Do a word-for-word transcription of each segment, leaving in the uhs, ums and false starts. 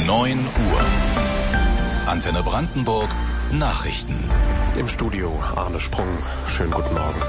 neun Uhr. Antenne Brandenburg Nachrichten. Im Studio Arne Sprung. Schönen guten Morgen.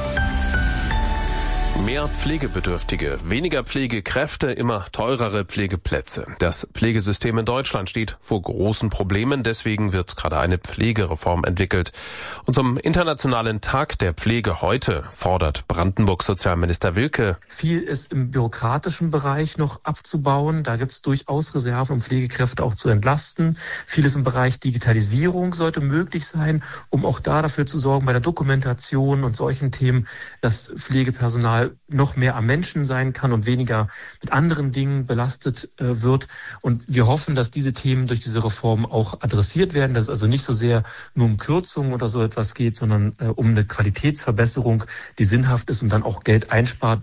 Mehr Pflegebedürftige, weniger Pflegekräfte, immer teurere Pflegeplätze. Das Pflegesystem in Deutschland steht vor großen Problemen, deswegen wird gerade eine Pflegereform entwickelt. Und zum Internationalen Tag der Pflege heute fordert Brandenburgs Sozialminister Wilke: Viel ist im bürokratischen Bereich noch abzubauen. Da gibt es durchaus Reserven, um Pflegekräfte auch zu entlasten. Vieles im Bereich Digitalisierung sollte möglich sein, um auch da dafür zu sorgen, bei der Dokumentation und solchen Themen, dass Pflegepersonal noch mehr am Menschen sein kann und weniger mit anderen Dingen belastet äh, wird. Und wir hoffen, dass diese Themen durch diese Reform auch adressiert werden, dass es also nicht so sehr nur um Kürzungen oder so etwas geht, sondern äh, um eine Qualitätsverbesserung, die sinnhaft ist und dann auch Geld einspart.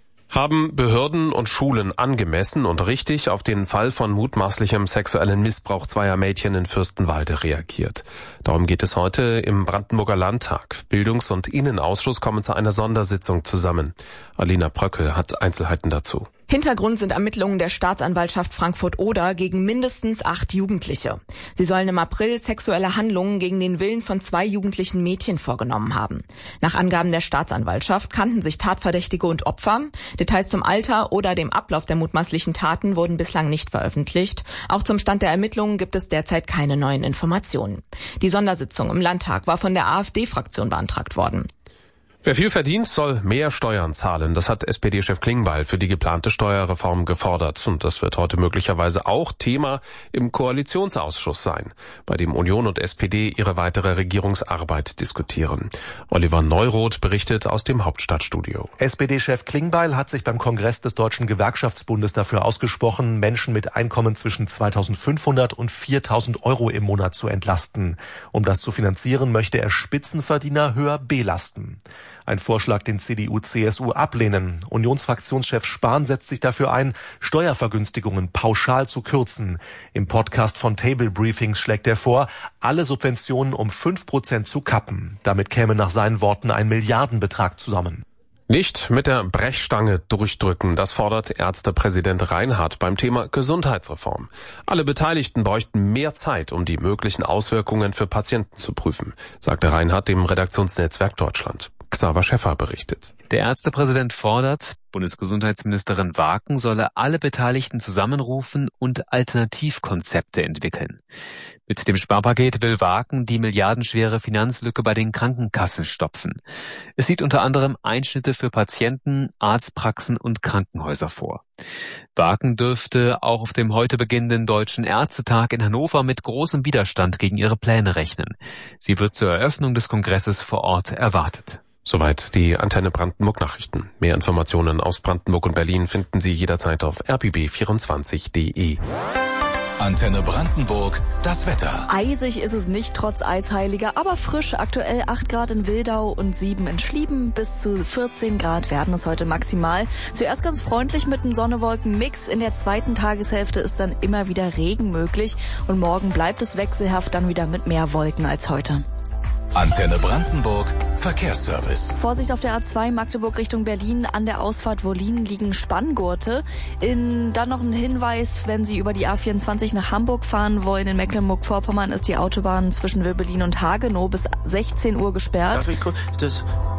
Haben Behörden und Schulen angemessen und richtig auf den Fall von mutmaßlichem sexuellen Missbrauch zweier Mädchen in Fürstenwalde reagiert? Darum geht es heute im Brandenburger Landtag. Bildungs- und Innenausschuss kommen zu einer Sondersitzung zusammen. Alina Bröckel hat Einzelheiten dazu. Hintergrund sind Ermittlungen der Staatsanwaltschaft Frankfurt-Oder gegen mindestens acht Jugendliche. Sie sollen im April sexuelle Handlungen gegen den Willen von zwei jugendlichen Mädchen vorgenommen haben. Nach Angaben der Staatsanwaltschaft kannten sich Tatverdächtige und Opfer. Details zum Alter oder dem Ablauf der mutmaßlichen Taten wurden bislang nicht veröffentlicht. Auch zum Stand der Ermittlungen gibt es derzeit keine neuen Informationen. Die Sondersitzung im Landtag war von der AfD-Fraktion beantragt worden. Wer viel verdient, soll mehr Steuern zahlen. Das hat S P D-Chef Klingbeil für die geplante Steuerreform gefordert. Und das wird heute möglicherweise auch Thema im Koalitionsausschuss sein, bei dem Union und S P D ihre weitere Regierungsarbeit diskutieren. Oliver Neuroth berichtet aus dem Hauptstadtstudio. S P D-Chef Klingbeil hat sich beim Kongress des Deutschen Gewerkschaftsbundes dafür ausgesprochen, Menschen mit Einkommen zwischen zweitausendfünfhundert und viertausend Euro im Monat zu entlasten. Um das zu finanzieren, möchte er Spitzenverdiener höher belasten. Ein Vorschlag, den C D U C S U ablehnen. Unionsfraktionschef Spahn setzt sich dafür ein, Steuervergünstigungen pauschal zu kürzen. Im Podcast von Table Briefings schlägt er vor, alle Subventionen um fünf Prozent zu kappen. Damit käme nach seinen Worten ein Milliardenbetrag zusammen. Nicht mit der Brechstange durchdrücken, das fordert Ärztepräsident Reinhardt beim Thema Gesundheitsreform. Alle Beteiligten bräuchten mehr Zeit, um die möglichen Auswirkungen für Patienten zu prüfen, sagte Reinhardt dem Redaktionsnetzwerk Deutschland. Xaver Schäffer berichtet. Der Ärztepräsident fordert, Bundesgesundheitsministerin Waaken solle alle Beteiligten zusammenrufen und Alternativkonzepte entwickeln. Mit dem Sparpaket will Waaken die milliardenschwere Finanzlücke bei den Krankenkassen stopfen. Es sieht unter anderem Einschnitte für Patienten, Arztpraxen und Krankenhäuser vor. Waaken dürfte auch auf dem heute beginnenden Deutschen Ärztetag in Hannover mit großem Widerstand gegen ihre Pläne rechnen. Sie wird zur Eröffnung des Kongresses vor Ort erwartet. Soweit die Antenne Brandenburg Nachrichten. Mehr Informationen aus Brandenburg und Berlin finden Sie jederzeit auf r b b vierundzwanzig punkt d e. Antenne Brandenburg, das Wetter. Eisig ist es nicht, trotz Eisheiliger, aber frisch. Aktuell acht Grad in Wildau und sieben in Schlieben. Bis zu vierzehn Grad werden es heute maximal. Zuerst ganz freundlich mit einem Sonne-Wolken-Mix. In der zweiten Tageshälfte ist dann immer wieder Regen möglich. Und morgen bleibt es wechselhaft, dann wieder mit mehr Wolken als heute. Antenne Brandenburg, Verkehrsservice. Vorsicht auf der A zwei Magdeburg Richtung Berlin. An der Ausfahrt Wollin liegen Spanngurte. In, dann noch ein Hinweis, wenn Sie über die A vierundzwanzig nach Hamburg fahren wollen. In Mecklenburg-Vorpommern ist die Autobahn zwischen Wirbelin und Hagenow bis sechzehn Uhr gesperrt. Darf ich kurz, das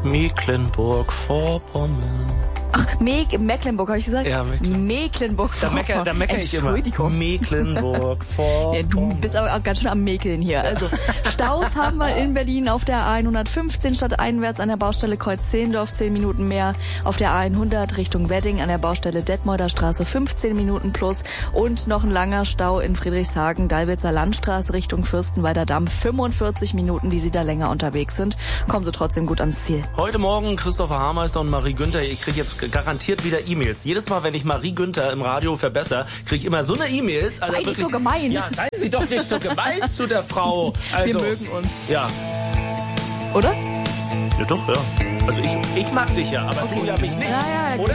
Mecklenburg-Vorpommern. Ach, Me- Mecklenburg, habe ich gesagt? Ja, Mecklenburg. Mecklenburg-Vorpommern. Da meckere mecker ich immer. Entschuldigung. Mecklenburg-Vorpommern. Ja, du bist aber auch ganz schön am Mäkeln hier. Also, Staus haben wir in Berlin auf der A hundertfünfzehn stadteinwärts an der Baustelle Kreuz-Zehlendorf zehn Minuten mehr. Auf der A hundert Richtung Wedding an der Baustelle Detmolder Straße fünfzehn Minuten plus. Und noch ein langer Stau in Friedrichshagen, Dalwitzer Landstraße Richtung Fürstenwalder Damm. fünfundvierzig Minuten, die Sie da länger unterwegs sind. Kommen Sie trotzdem gut ans Ziel. Heute Morgen Christopher Hameister und Marie Günther. Ich kriege jetzt garantiert wieder E-Mails. Jedes Mal, wenn ich Marie Günther im Radio verbessere, kriege ich immer so eine E-Mails. Also sei nicht so gemein. Ja, seien Sie doch nicht so gemein zu der Frau. Also, wir mögen uns. Ja. Oder? Ja doch, ja. Also ich, ich mag dich ja, aber okay. Du ja mich nicht. Ja, ja, oder?